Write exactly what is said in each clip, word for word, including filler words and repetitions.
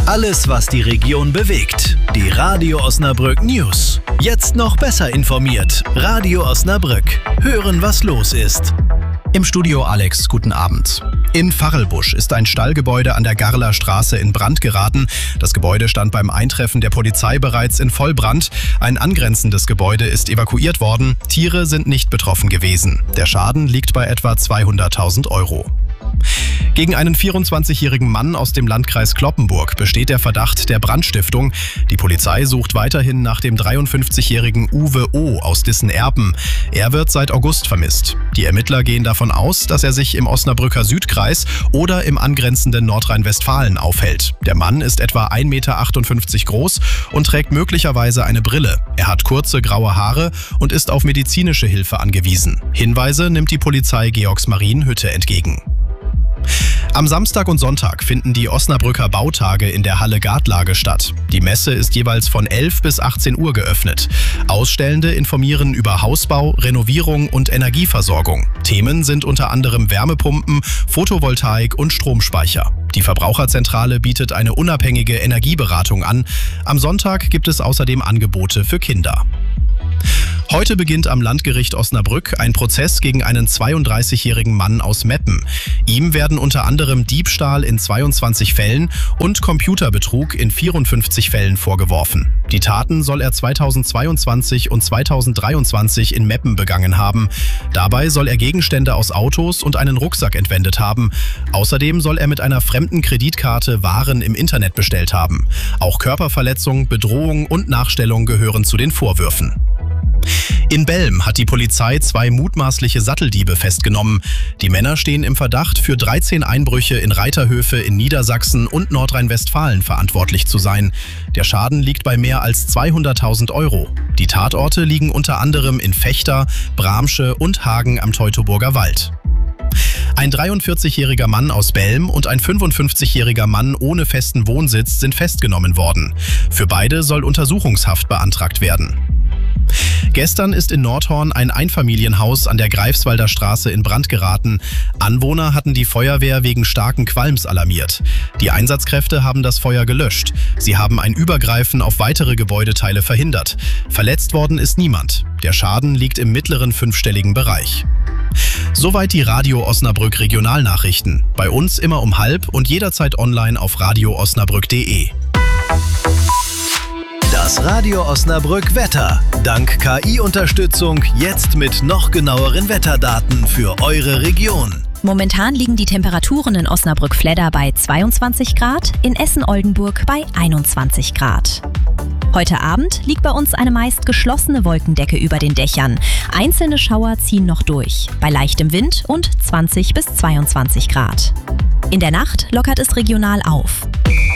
Alles, was die Region bewegt. Die Radio Osnabrück News. Jetzt noch besser informiert. Radio Osnabrück. Hören, was los ist. Im Studio Alex, guten Abend. In Varrelbusch ist ein Stallgebäude an der Garler Straße in Brand geraten. Das Gebäude stand beim Eintreffen der Polizei bereits in Vollbrand. Ein angrenzendes Gebäude ist evakuiert worden. Tiere sind nicht betroffen gewesen. Der Schaden liegt bei etwa zweihunderttausend Euro. Gegen einen vierundzwanzigjährigen Mann aus dem Landkreis Cloppenburg besteht der Verdacht der Brandstiftung. Die Polizei sucht weiterhin nach dem dreiundfünfzigjährigen Uwe O. aus Dissen-Erpen. Er wird seit August vermisst. Die Ermittler gehen davon aus, dass er sich im Osnabrücker Südkreis oder im angrenzenden Nordrhein-Westfalen aufhält. Der Mann ist etwa ein Meter achtundfünfzig groß und trägt möglicherweise eine Brille. Er hat kurze graue Haare und ist auf medizinische Hilfe angewiesen. Hinweise nimmt die Polizei Georgsmarienhütte entgegen. Am Samstag und Sonntag finden die Osnabrücker Bautage in der Halle Gartlage statt. Die Messe ist jeweils von elf bis achtzehn Uhr geöffnet. Ausstellende informieren über Hausbau, Renovierung und Energieversorgung. Themen sind unter anderem Wärmepumpen, Photovoltaik und Stromspeicher. Die Verbraucherzentrale bietet eine unabhängige Energieberatung an. Am Sonntag gibt es außerdem Angebote für Kinder. Heute beginnt am Landgericht Osnabrück ein Prozess gegen einen zweiunddreißigjährigen Mann aus Meppen. Ihm werden unter anderem Diebstahl in zweiundzwanzig Fällen und Computerbetrug in vierundfünfzig Fällen vorgeworfen. Die Taten soll er zweitausendzweiundzwanzig und zweitausenddreiundzwanzig in Meppen begangen haben. Dabei soll er Gegenstände aus Autos und einen Rucksack entwendet haben. Außerdem soll er mit einer fremden Kreditkarte Waren im Internet bestellt haben. Auch Körperverletzung, Bedrohung und Nachstellung gehören zu den Vorwürfen. In Belm hat die Polizei zwei mutmaßliche Satteldiebe festgenommen. Die Männer stehen im Verdacht, für dreizehn Einbrüche in Reiterhöfe in Niedersachsen und Nordrhein-Westfalen verantwortlich zu sein. Der Schaden liegt bei mehr als zweihunderttausend Euro. Die Tatorte liegen unter anderem in Vechta, Bramsche und Hagen am Teutoburger Wald. Ein dreiundvierzigjähriger Mann aus Belm und ein fünfundfünfzigjähriger Mann ohne festen Wohnsitz sind festgenommen worden. Für beide soll Untersuchungshaft beantragt werden. Gestern ist in Nordhorn ein Einfamilienhaus an der Greifswalder Straße in Brand geraten. Anwohner hatten die Feuerwehr wegen starken Qualms alarmiert. Die Einsatzkräfte haben das Feuer gelöscht. Sie haben ein Übergreifen auf weitere Gebäudeteile verhindert. Verletzt worden ist niemand. Der Schaden liegt im mittleren fünfstelligen Bereich. Soweit die Radio Osnabrück Regionalnachrichten. Bei uns immer um halb und jederzeit online auf radio osnabrück punkt de. Das Radio Osnabrück Wetter. Dank K I-Unterstützung jetzt mit noch genaueren Wetterdaten für eure Region. Momentan liegen die Temperaturen in Osnabrück-Fledder bei zweiundzwanzig Grad, in Essen-Oldenburg bei einundzwanzig Grad. Heute Abend liegt bei uns eine meist geschlossene Wolkendecke über den Dächern. Einzelne Schauer ziehen noch durch, bei leichtem Wind und zwanzig bis zweiundzwanzig Grad. In der Nacht lockert es regional auf.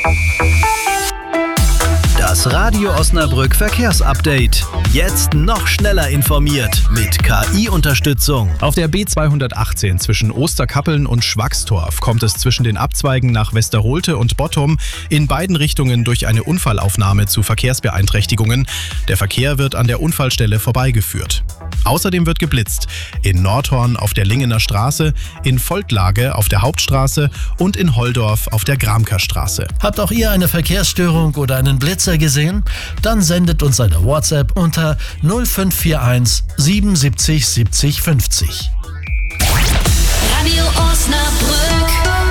Das Radio Osnabrück Verkehrsupdate. Jetzt noch schneller informiert mit K I-Unterstützung. Auf der B zweihundertachtzehn zwischen Osterkappeln und Schwackstorf kommt es zwischen den Abzweigen nach Westerholte und Bottom in beiden Richtungen durch eine Unfallaufnahme zu Verkehrsbeeinträchtigungen. Der Verkehr wird an der Unfallstelle vorbeigeführt. Außerdem wird geblitzt. In Nordhorn auf der Lingener Straße, in Volklage auf der Hauptstraße und in Holdorf auf der Gramker Straße. Habt auch ihr eine Verkehrsstörung oder einen Blitzer gesehen? Dann sendet uns eine WhatsApp unter null fünf vier eins siebenundsiebzig siebzig fünfzig. Radio Osnabrück.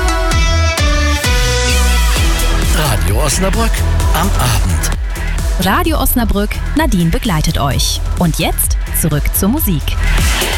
Radio Osnabrück am Abend. Radio Osnabrück, Nadine begleitet euch. Und jetzt zurück zur Musik.